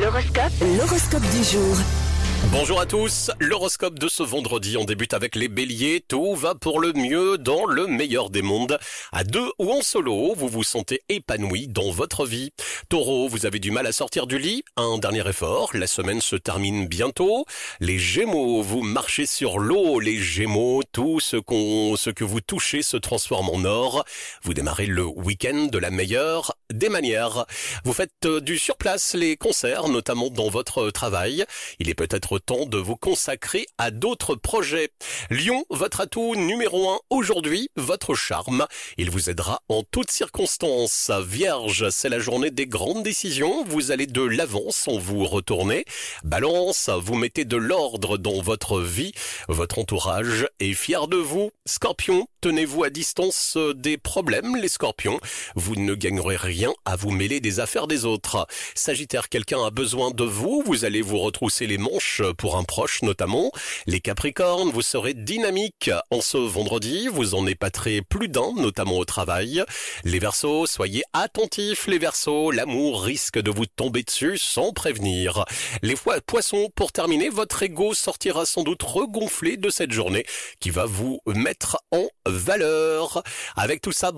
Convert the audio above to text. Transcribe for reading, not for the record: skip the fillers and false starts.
L'horoscope du jour. Bonjour à tous, l'horoscope de ce vendredi, on débute avec les béliers, tout va pour le mieux dans le meilleur des mondes. À deux ou en solo, vous vous sentez épanoui dans votre vie. Taureau, vous avez du mal à sortir du lit, un dernier effort, la semaine se termine bientôt. Les gémeaux, vous marchez sur l'eau, les gémeaux, tout ce que vous touchez se transforme en or. Vous démarrez le week-end de la meilleure des manières. Vous faites du surplace, les concerts, notamment dans votre travail. Il est peut-être temps de vous consacrer à d'autres projets. Lion, votre atout numéro 1 aujourd'hui, votre charme. Il vous aidera en toutes circonstances. Vierge, c'est la journée des grandes décisions. Vous allez de l'avant sans vous retourner. Balance, vous mettez de l'ordre dans votre vie. Votre entourage est fier de vous. Scorpion, tenez-vous à distance des problèmes, les scorpions. Vous ne gagnerez rien à vous mêler des affaires des autres. Sagittaire, quelqu'un a besoin de vous. Vous allez vous retrousser les manches pour un proche notamment. Les Capricornes, vous serez dynamique en ce vendredi, vous en épaterez plus d'un, notamment au travail. Les Verseaux, soyez attentifs les Verseaux, l'amour risque de vous tomber dessus sans prévenir. Les Poissons, pour terminer, votre ego sortira sans doute regonflé de cette journée qui va vous mettre en valeur. Avec tout ça,